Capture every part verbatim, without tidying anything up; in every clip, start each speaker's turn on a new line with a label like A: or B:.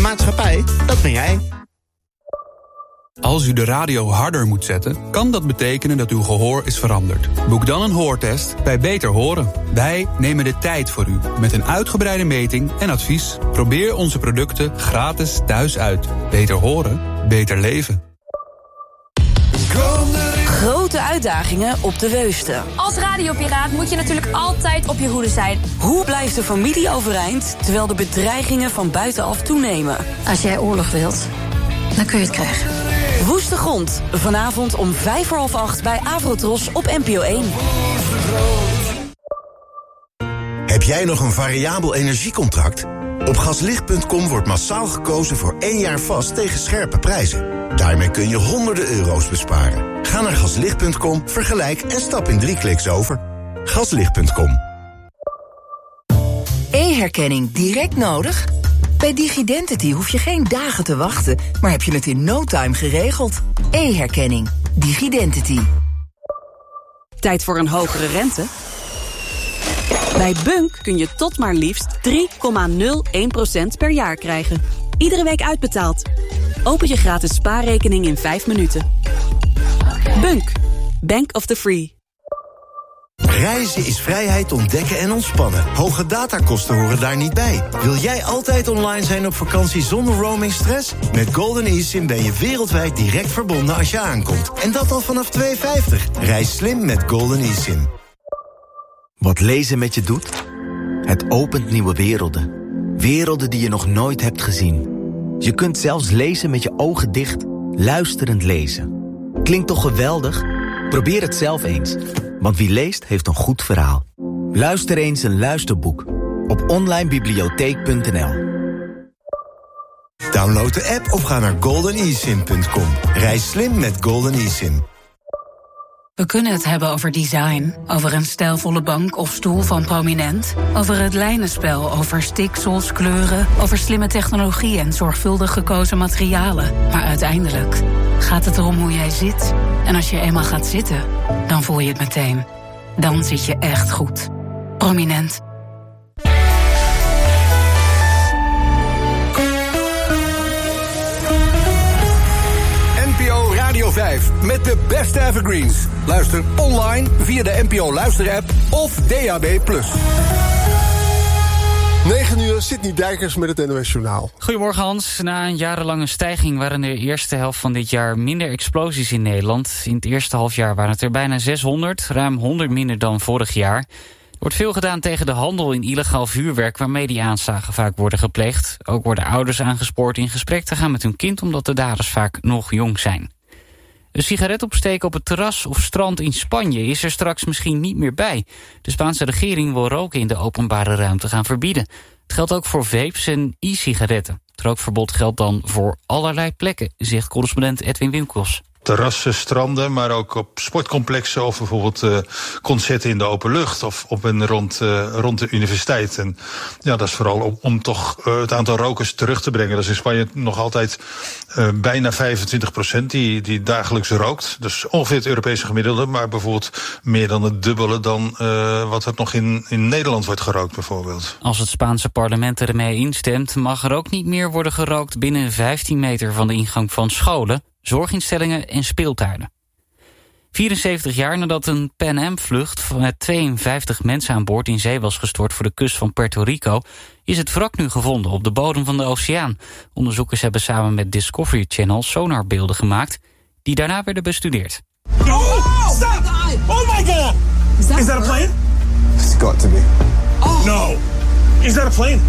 A: maatschappij, dat ben jij.
B: Als u de radio harder moet zetten, kan dat betekenen dat uw gehoor is veranderd. Boek dan een hoortest bij Beter Horen. Wij nemen de tijd voor u met een uitgebreide meting en advies. Probeer onze producten gratis thuis uit. Beter horen, beter leven.
C: Grote uitdagingen op de Weuste.
D: Als radiopiraat moet je natuurlijk altijd op je hoede zijn.
C: Hoe blijft de familie overeind terwijl de bedreigingen van buitenaf toenemen?
E: Als jij oorlog wilt, dan kun je het krijgen.
C: Woeste Grond, vanavond om vijf voor half acht bij Avrotros op N P O één.
F: Heb jij nog een variabel energiecontract? Op gaslicht punt com wordt massaal gekozen voor één jaar vast tegen scherpe prijzen. Daarmee kun je honderden euro's besparen. Ga naar gaslicht punt com, vergelijk en stap in drie kliks over. gaslicht punt com.
G: E-herkenning direct nodig? Bij DigiDentity hoef je geen dagen te wachten, maar heb je het in no time geregeld. E-herkenning. DigiDentity.
C: Tijd voor een hogere rente? Bij Bunk kun je tot maar liefst drie komma nul één procent per jaar krijgen. Iedere week uitbetaald. Open je gratis spaarrekening in vijf minuten. Bunk. Bank of the Free.
F: Reizen is vrijheid ontdekken en ontspannen. Hoge datakosten horen daar niet bij. Wil jij altijd online zijn op vakantie zonder roamingstress? Met Golden eSIM ben je wereldwijd direct verbonden als je aankomt. En dat al vanaf twee vijftig. Reis slim met Golden eSIM.
H: Wat lezen met je doet? Het opent nieuwe werelden. Werelden die je nog nooit hebt gezien. Je kunt zelfs lezen met je ogen dicht, luisterend lezen. Klinkt toch geweldig? Probeer het zelf eens. Want wie leest, heeft een goed verhaal. Luister eens een luisterboek op online bibliotheek punt n l.
F: Download de app of ga naar golden e sim punt com. Reis slim met Golden eSIM.
I: We kunnen het hebben over design, over een stijlvolle bank of stoel van Prominent, over het lijnenspel, over stiksels, kleuren, over slimme technologie en zorgvuldig gekozen materialen. Maar uiteindelijk gaat het erom hoe jij zit. En als je eenmaal gaat zitten, dan voel je het meteen. Dan zit je echt goed. Prominent.
J: Radio vijf met de beste evergreens. Luister online via de N P O Luister-app of D A B plus.
K: negen uur, Sidney Dijkers met het N O S Journaal.
L: Goedemorgen Hans. Na een jarenlange stijging waren er de eerste helft van dit jaar minder explosies in Nederland. In het eerste halfjaar waren het er bijna zeshonderd, ruim honderd minder dan vorig jaar. Er wordt veel gedaan tegen de handel in illegaal vuurwerk, waarmee die aanslagen vaak worden gepleegd. Ook worden ouders aangespoord in gesprek te gaan met hun kind, omdat de daders vaak nog jong zijn. Een sigaret opsteken op het terras of strand in Spanje is er straks misschien niet meer bij. De Spaanse regering wil roken in de openbare ruimte gaan verbieden. Het geldt ook voor vapes en e-sigaretten. Het rookverbod geldt dan voor allerlei plekken, zegt correspondent Edwin Winkels.
M: Terrassen, stranden, maar ook op sportcomplexen of bijvoorbeeld uh, concerten in de open lucht of op en rond, uh, rond de universiteit. En ja, dat is vooral om, om toch uh, het aantal rokers terug te brengen. Dat is in Spanje nog altijd uh, bijna vijfentwintig procent die, die dagelijks rookt. Dus ongeveer het Europese gemiddelde, maar bijvoorbeeld meer dan het dubbele dan uh, wat er nog in, in Nederland wordt gerookt bijvoorbeeld.
L: Als het Spaanse parlement ermee instemt, mag er ook niet meer worden gerookt binnen vijftien meter van de ingang van scholen, zorginstellingen en speeltuinen. vierenzeventig jaar nadat een Pan Am-vlucht met tweeënvijftig mensen aan boord in zee was gestort voor de kust van Puerto Rico, is het wrak nu gevonden op de bodem van de oceaan. Onderzoekers hebben samen met Discovery Channel sonarbeelden gemaakt die daarna werden bestudeerd.
N: Oh, stop! Oh my god! Is that, Is that a plane?
K: It's got to be.
N: Oh. No. Is that a plane?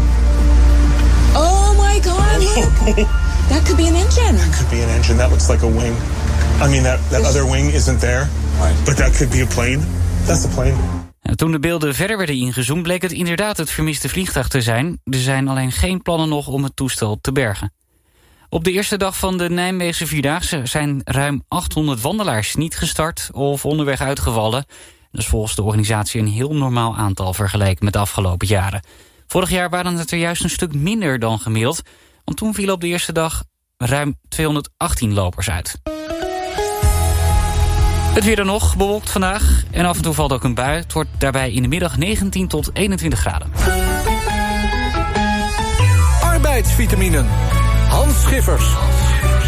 O: Oh my god, look! That could be an engine.
N: That could be an engine. That looks like a wing. I mean, that, that other wing isn't there. Right. But that could be a plane. That's a plane.
L: En toen de beelden verder werden ingezoomd, bleek het inderdaad het vermiste vliegtuig te zijn. Er zijn alleen geen plannen nog om het toestel te bergen. Op de eerste dag van de Nijmeegse Vierdaagse zijn ruim achthonderd wandelaars niet gestart of onderweg uitgevallen. Dat is volgens de organisatie een heel normaal aantal vergeleken met de afgelopen jaren. Vorig jaar waren het er juist een stuk minder dan gemiddeld, want toen vielen op de eerste dag ruim tweehonderdachttien lopers uit. Het weer dan nog, bewolkt vandaag en af en toe valt ook een bui. Het wordt daarbij in de middag negentien tot eenentwintig graden.
J: gezondheidsvitaminen. Hans Schiffers.